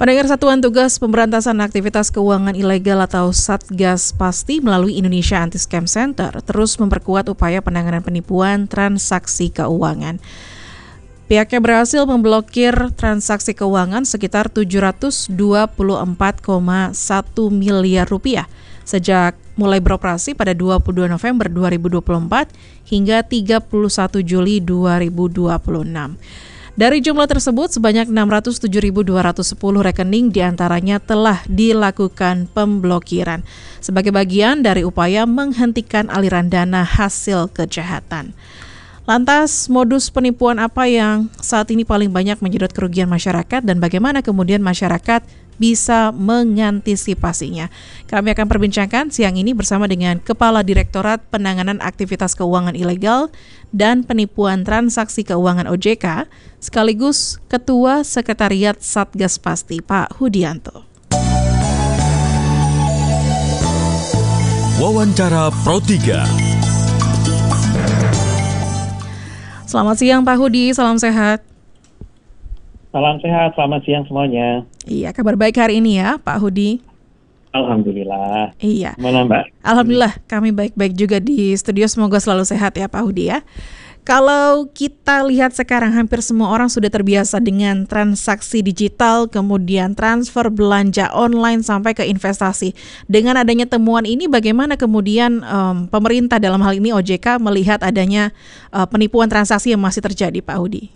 Pendengar Satuan Tugas Pemberantasan Aktivitas Keuangan Ilegal atau Satgas Pasti melalui Indonesia Anti-Scam Center terus memperkuat upaya penanganan penipuan transaksi keuangan. Pihaknya berhasil memblokir transaksi keuangan sekitar 724,1 miliar rupiah sejak mulai beroperasi pada 22 November 2024 hingga 31 Juli 2026. Dari jumlah tersebut, sebanyak 607.210 rekening diantaranya telah dilakukan pemblokiran sebagai bagian dari upaya menghentikan aliran dana hasil kejahatan. Lantas, modus penipuan apa yang saat ini paling banyak menyedot kerugian masyarakat dan bagaimana kemudian masyarakat bisa mengantisipasinya? Kami akan perbincangkan siang ini bersama dengan Kepala Direktorat Penanganan Aktivitas Keuangan Ilegal dan Penipuan Transaksi Keuangan OJK, sekaligus Ketua Sekretariat Satgas Pasti, Pak Hudianto. Wawancara Pro 3. Selamat siang Pak Hudi, salam sehat. Salam sehat, selamat siang semuanya. Iya, kabar baik hari ini ya Pak Hudi. Alhamdulillah. Iya. Mana Mbak? Alhamdulillah, kami baik-baik juga di studio, semoga selalu sehat ya Pak Hudi ya. Kalau kita lihat sekarang hampir semua orang sudah terbiasa dengan transaksi digital, kemudian transfer belanja online sampai ke investasi. Dengan adanya temuan ini bagaimana kemudian pemerintah dalam hal ini OJK melihat adanya penipuan transaksi yang masih terjadi Pak Hudi?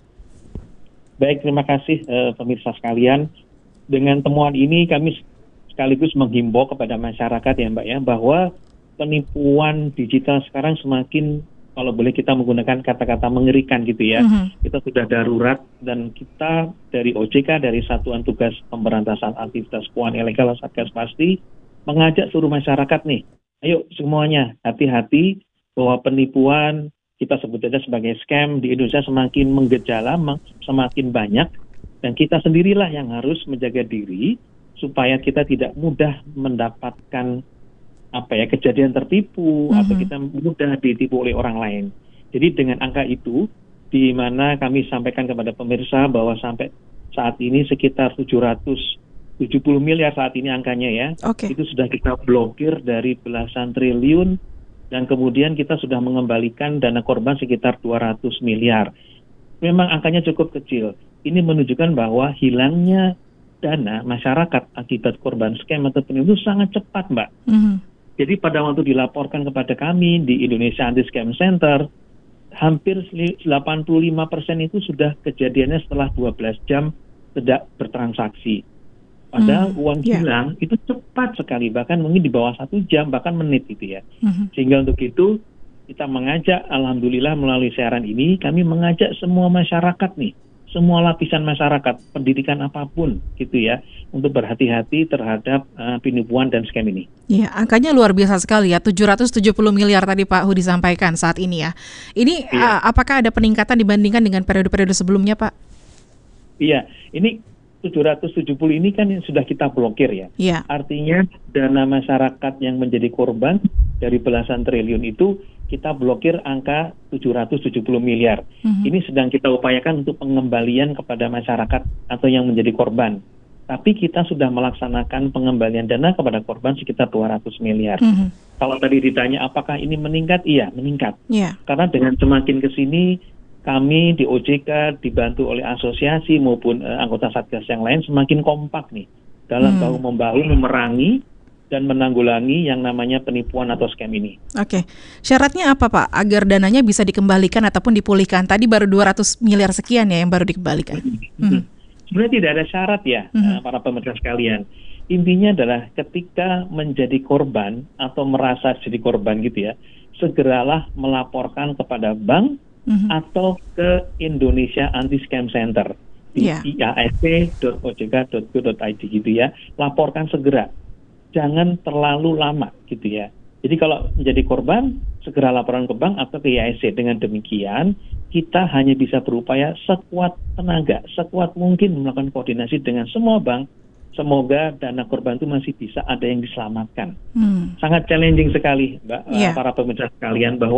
Baik, terima kasih pemirsa sekalian. Dengan temuan ini kami sekaligus menghimbau kepada masyarakat ya Mbak ya, bahwa penipuan digital sekarang semakin, kalau boleh kita menggunakan kata-kata mengerikan gitu ya. Kita sudah darurat dan kita dari OJK, dari Satuan Tugas Pemberantasan Aktivitas Keuangan Ilegal Satgas Pasti, mengajak seluruh masyarakat nih, ayo semuanya hati-hati bahwa penipuan, kita sebut saja sebagai scam, di Indonesia semakin menggejala, semakin banyak, dan kita sendirilah yang harus menjaga diri supaya kita tidak mudah mendapatkan kejadian tertipu atau kita mudah ditipu oleh orang lain. Jadi dengan angka itu, di mana kami sampaikan kepada pemirsa bahwa sampai saat ini sekitar 770 miliar saat ini angkanya ya, itu sudah kita blokir dari belasan triliun, dan kemudian kita sudah mengembalikan dana korban sekitar 200 miliar. Memang angkanya cukup kecil. Ini menunjukkan bahwa hilangnya dana masyarakat akibat korban scam atau penipuan itu sangat cepat, Mbak. Jadi pada waktu dilaporkan kepada kami di Indonesia Anti-Scam Center, hampir 85% itu sudah kejadiannya setelah 12 jam tidak bertransaksi. Padahal uang hilang itu cepat sekali, bahkan mungkin di bawah 1 jam, bahkan menit gitu ya. Sehingga untuk itu kita mengajak, alhamdulillah melalui siaran ini, kami mengajak semua masyarakat nih, semua lapisan masyarakat, pendidikan apapun gitu ya, untuk berhati-hati terhadap penipuan dan scam ini. Iya, angkanya luar biasa sekali ya, 770 miliar tadi Pak Hudi sampaikan saat ini ya. Ini apakah ada peningkatan dibandingkan dengan periode-periode sebelumnya Pak? Iya, ini 770 ini kan sudah kita blokir ya. Artinya dana masyarakat yang menjadi korban dari belasan triliun itu kita blokir angka 770 miliar. Ini sedang kita upayakan untuk pengembalian kepada masyarakat atau yang menjadi korban. Tapi kita sudah melaksanakan pengembalian dana kepada korban sekitar 200 miliar. Kalau tadi ditanya apakah ini meningkat? Iya, meningkat. Karena dengan semakin ke sini kami di OJK dibantu oleh asosiasi maupun anggota Satgas yang lain semakin kompak nih dalam bahu-membahu memerangi dan menanggulangi yang namanya penipuan atau scam ini. Oke, syaratnya apa Pak agar dananya bisa dikembalikan ataupun dipulihkan? Tadi baru 200 miliar sekian ya yang baru dikembalikan. Sebenarnya tidak ada syarat ya para pemirsa sekalian. Intinya adalah ketika menjadi korban atau merasa jadi korban gitu ya, segeralah melaporkan kepada bank atau ke Indonesia Anti-Scam Center di iasc.ojk.go.id gitu ya. Laporkan segera, jangan terlalu lama gitu ya. Jadi kalau menjadi korban, segera laporan ke bank atau ke IASC. Dengan demikian, kita hanya bisa berupaya sekuat tenaga, sekuat mungkin melakukan koordinasi dengan semua bank. Semoga dana korban itu masih bisa ada yang diselamatkan. Sangat challenging sekali, Mbak, para pemirsa sekalian, bahwa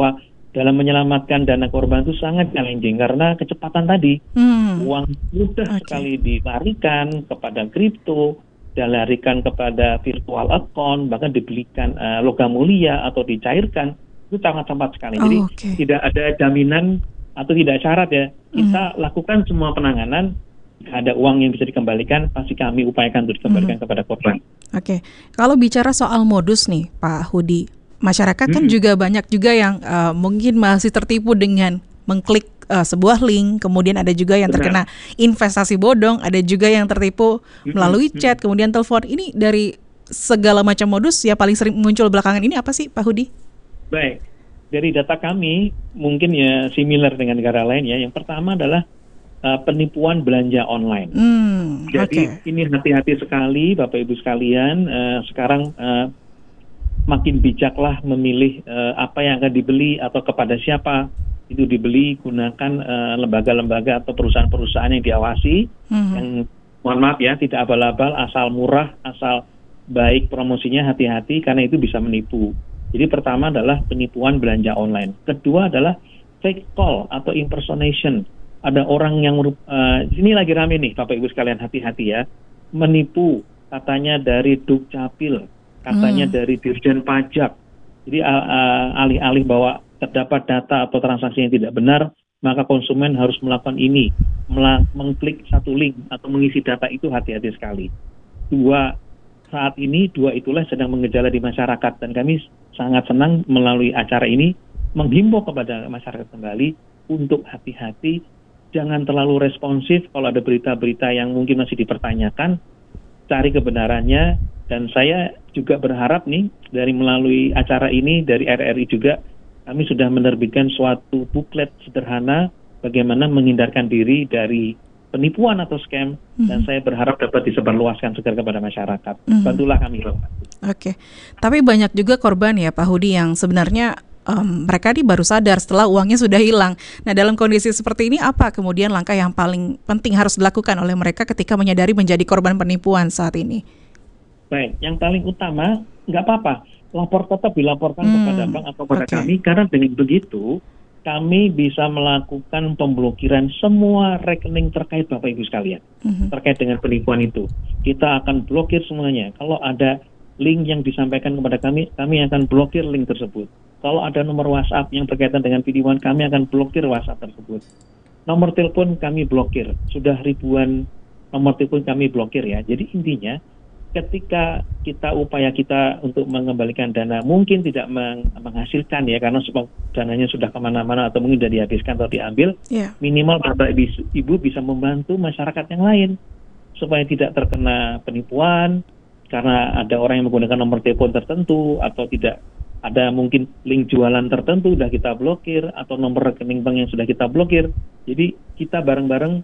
dalam menyelamatkan dana korban itu sangat challenging karena kecepatan tadi. Uang mudah sekali dilarikan kepada kripto, dilarikan kepada virtual account, bahkan dibelikan logam mulia atau dicairkan, itu sangat cepat sekali. Jadi tidak ada jaminan atau tidak syarat ya. Kita lakukan semua penanganan. Jika ada uang yang bisa dikembalikan, pasti kami upayakan untuk dikembalikan kepada korban. Oke, kalau bicara soal modus nih Pak Hudi, masyarakat kan juga banyak juga yang mungkin masih tertipu dengan mengklik sebuah link, kemudian ada juga yang terkena investasi bodong, ada juga yang tertipu melalui chat, kemudian telepon. Ini dari segala macam modus yang paling sering muncul belakangan ini apa sih Pak Hudi? Baik, dari data kami mungkin ya similar dengan negara lain ya. Yang pertama adalah penipuan belanja online. Jadi ini hati-hati sekali Bapak Ibu sekalian. Sekarang makin bijaklah memilih apa yang akan dibeli atau kepada siapa itu dibeli. Gunakan lembaga-lembaga atau perusahaan-perusahaan yang diawasi, yang mohon maaf ya tidak abal-abal, asal murah, asal baik promosinya, hati-hati karena itu bisa menipu. Jadi pertama adalah penipuan belanja online. Kedua adalah fake call atau impersonation. Ada orang yang ini lagi rame nih Bapak Ibu sekalian, hati-hati ya, menipu katanya dari Dukcapil, katanya dari Dirjen Pajak. Jadi alih-alih bahwa terdapat data atau transaksi yang tidak benar, maka konsumen harus melakukan ini, mengklik satu link atau mengisi data itu, hati-hati sekali. Saat ini dua itulah sedang mengejala di masyarakat, dan kami sangat senang melalui acara ini menghimbau kepada masyarakat kembali untuk hati-hati, jangan terlalu responsif kalau ada berita-berita yang mungkin masih dipertanyakan, cari kebenarannya. Dan saya juga berharap nih dari melalui acara ini dari RRI juga, kami sudah menerbitkan suatu buklet sederhana bagaimana menghindarkan diri dari penipuan atau scam, dan saya berharap dapat disebarluaskan segera kepada masyarakat. Bantulah kami. Oke, tapi banyak juga korban ya Pak Hudi yang sebenarnya mereka baru sadar setelah uangnya sudah hilang. Nah, dalam kondisi seperti ini apa kemudian langkah yang paling penting harus dilakukan oleh mereka ketika menyadari menjadi korban penipuan saat ini? Baik, yang paling utama nggak apa-apa, tetap dilaporkan kepada bank atau kepada kami, karena dengan begitu kami bisa melakukan pemblokiran semua rekening terkait Bapak Ibu sekalian, terkait dengan penipuan itu. Kita akan blokir semuanya. Kalau ada link yang disampaikan kepada kami akan blokir link tersebut. Kalau ada nomor WhatsApp yang berkaitan dengan videoan, kami akan blokir WhatsApp tersebut. Nomor telepon kami blokir. Sudah ribuan nomor telepon kami blokir ya. Jadi intinya, ketika upaya kita untuk mengembalikan dana mungkin tidak menghasilkan ya, karena dananya sudah kemana-mana atau mungkin sudah dihabiskan atau diambil, minimal Bapak Ibu bisa membantu masyarakat yang lain supaya tidak terkena penipuan, karena ada orang yang menggunakan nomor telepon tertentu atau tidak ada mungkin link jualan tertentu sudah kita blokir, atau nomor rekening bank yang sudah kita blokir. Jadi kita bareng-bareng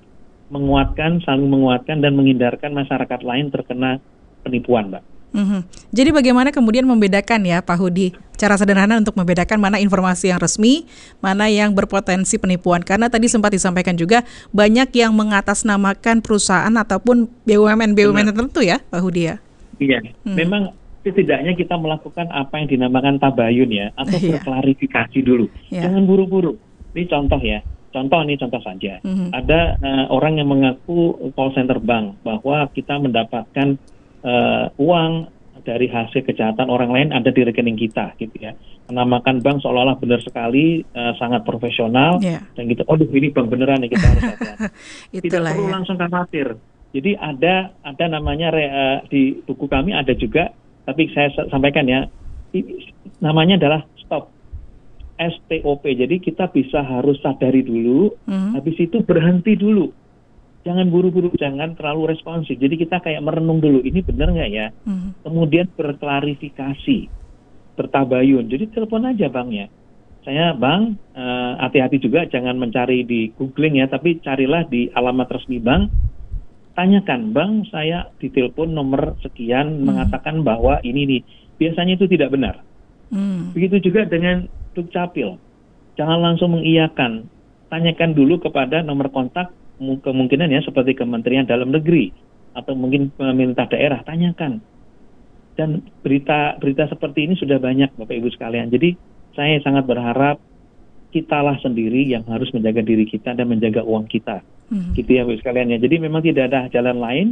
saling menguatkan dan menghindarkan masyarakat lain terkena penipuan, Mbak. Jadi bagaimana kemudian membedakan ya Pak Hudi, cara sederhana untuk membedakan mana informasi yang resmi, mana yang berpotensi penipuan? Karena tadi sempat disampaikan juga banyak yang mengatasnamakan perusahaan ataupun BUMN tertentu ya Pak Hudi ya? Iya, memang setidaknya kita melakukan apa yang dinamakan tabayun ya, atau berklarifikasi dulu. Jangan buru-buru. Ini contoh ya, contoh saja. Ada orang yang mengaku call center bank bahwa kita mendapatkan uang dari hasil kejahatan orang lain ada di rekening kita, gitu ya. Menamakan bank seolah-olah benar sekali, sangat profesional, dan gitu. Oh, ini bank beneran nih, kita harus hati-hati. Tidak perlu langsung khawatir. Jadi ada namanya di buku kami ada juga, tapi saya sampaikan ya, namanya adalah STOP. STOP. Jadi kita harus sadari dulu, habis itu berhenti dulu. Jangan buru-buru, jangan terlalu responsif. Jadi kita kayak merenung dulu, ini benar nggak ya? Kemudian berklarifikasi, bertabayun. Jadi telepon aja banknya. Saya bang, hati-hati juga, jangan mencari di googling ya, tapi carilah di alamat resmi bank. Tanyakan, bang saya ditelepon nomor sekian mengatakan bahwa ini nih. Biasanya itu tidak benar. Begitu juga dengan Dukcapil. Jangan langsung mengiyakan. Tanyakan dulu kepada nomor kontak, kemungkinan ya seperti Kementerian Dalam Negeri atau mungkin pemerintah daerah, tanyakan. Dan berita seperti ini sudah banyak Bapak Ibu sekalian. Jadi saya sangat berharap kitalah sendiri yang harus menjaga diri kita dan menjaga uang kita. Gitu ya Bu sekalian ya. Jadi memang tidak ada jalan lain.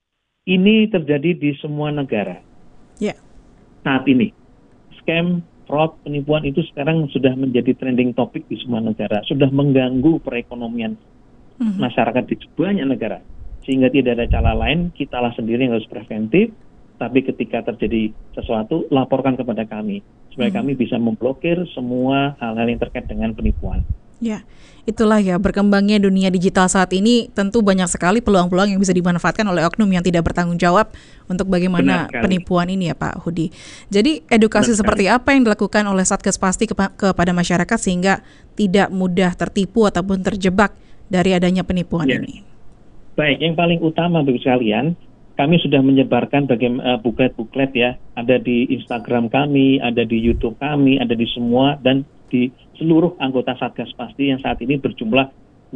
Ini terjadi di semua negara. Ya. Saat ini. Scam, fraud, penipuan itu sekarang sudah menjadi trending topik di semua negara. Sudah mengganggu perekonomian masyarakat di banyak negara. Sehingga tidak ada cara lain, kitalah sendiri yang harus preventif. Tapi ketika terjadi sesuatu, laporkan kepada kami. Supaya kami bisa memblokir semua hal-hal yang terkait dengan penipuan. Ya, itulah ya berkembangnya dunia digital saat ini. Tentu banyak sekali peluang-peluang yang bisa dimanfaatkan oleh oknum yang tidak bertanggung jawab untuk bagaimana penipuan ini ya Pak Hudi. Jadi edukasi seperti apa yang dilakukan oleh Satgas Pasti kepada masyarakat sehingga tidak mudah tertipu ataupun terjebak dari adanya penipuan ini? Baik, yang paling utama bagi sekalian, kami sudah menyebarkan buklet-buklet ya, ada di Instagram kami, ada di YouTube kami, ada di semua dan di seluruh anggota Satgas Pasti yang saat ini berjumlah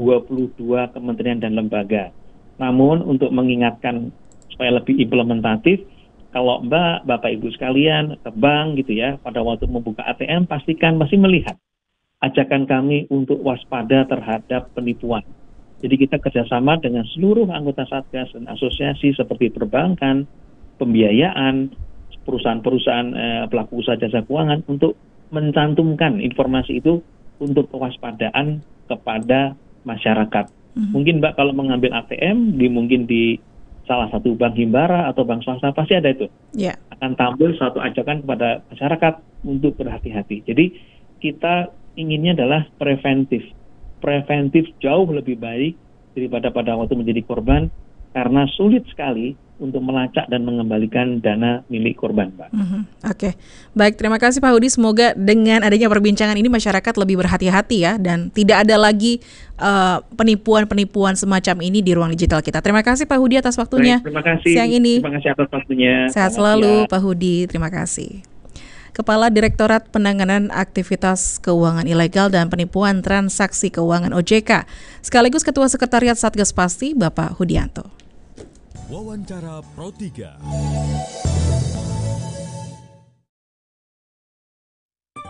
22 kementerian dan lembaga. Namun untuk mengingatkan supaya lebih implementatif, kalau Bapak Ibu sekalian ke bank gitu ya, pada waktu membuka ATM pastikan masih melihat ajakan kami untuk waspada terhadap penipuan. Jadi kita kerjasama dengan seluruh anggota Satgas dan asosiasi seperti perbankan, pembiayaan, perusahaan-perusahaan pelaku usaha jasa keuangan untuk mencantumkan informasi itu untuk kewaspadaan kepada masyarakat. Mungkin Mbak kalau mengambil ATM, mungkin di salah satu bank himbara atau bank swasta pasti ada itu. Akan tampil suatu ajakan kepada masyarakat untuk berhati-hati. Jadi kita inginnya adalah preventif. Preventif jauh lebih baik daripada pada waktu menjadi korban karena sulit sekali untuk melacak dan mengembalikan dana milik korban, Pak. Oke. Baik, terima kasih Pak Hudi. Semoga dengan adanya perbincangan ini masyarakat lebih berhati-hati ya dan tidak ada lagi penipuan-penipuan semacam ini di ruang digital kita. Terima kasih Pak Hudi atas waktunya. Baik, terima kasih. Siang ini. Terima kasih atas waktunya. Sehat selalu Pak Hudi. Terima kasih. Kepala Direktorat Penanganan Aktivitas Keuangan Ilegal dan Penipuan Transaksi Keuangan OJK, sekaligus Ketua Sekretariat Satgas Pasti, Bapak Hudianto. Wawancara Pro 3.